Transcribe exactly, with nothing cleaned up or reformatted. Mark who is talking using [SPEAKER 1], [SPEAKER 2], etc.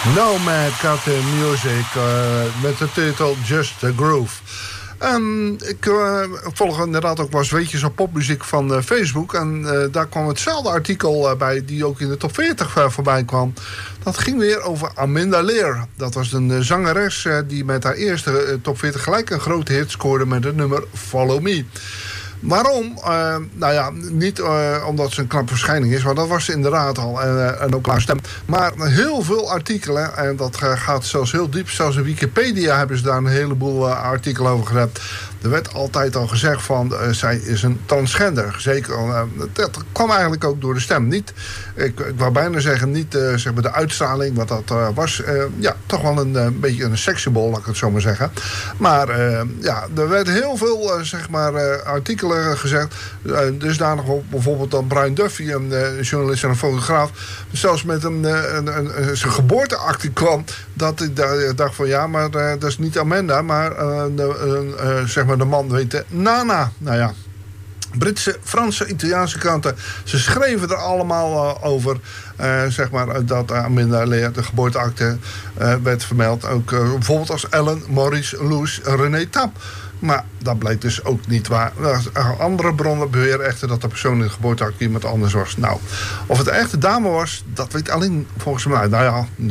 [SPEAKER 1] Nomad Cut Music uh, met de titel Just the Groove. En ik uh, volg inderdaad ook wel eens weetjes op popmuziek van uh, Facebook. En uh, daar kwam hetzelfde artikel uh, bij die ook in de top veertig uh, voorbij kwam. Dat ging weer over Aminda Lear. Dat was een uh, zangeres uh, die met haar eerste uh, top veertig gelijk een grote hit scoorde met het nummer Follow Me. Waarom? Uh, nou ja, niet uh, omdat ze een knappe verschijning is, maar dat was ze inderdaad al. En, uh, en ook haar stem. Maar heel veel artikelen, en dat uh, gaat zelfs heel diep. Zelfs in Wikipedia hebben ze daar een heleboel uh, artikelen over gedaan. Er werd altijd al gezegd van, uh, zij is een transgender. Zeker, uh, dat kwam eigenlijk ook door de stem. Niet, ik, ik wou bijna zeggen, niet uh, zeg maar de uitstraling, wat dat uh, was. Uh, ja, toch wel een, een beetje een sekssymbol, laat ik het zo maar zeggen. Maar uh, ja, er werd heel veel uh, zeg maar, uh, artikelen gezegd. Uh, dusdanig op bijvoorbeeld dat Brian Duffy, een uh, journalist en een fotograaf, zelfs met een, een, een, een zijn geboorteakte kwam, dat ik dacht van ja, maar uh, dat is niet Amanda, maar uh, de, uh, zeg maar de man weet de Nana. Nou ja, Britse, Franse, Italiaanse kranten, ze schreven er allemaal uh, over. Uh, zeg maar dat uh, Aminda Lear, de geboorteakte, uh, werd vermeld. Ook uh, bijvoorbeeld als Ellen, Maurice, Louis, René Tap. Maar dat blijkt dus ook niet waar. Andere bronnen beweren echter dat de persoon in de geboorteakte iemand anders was. Nou, of het echt de dame was, dat weet alleen volgens mij. Nou ja,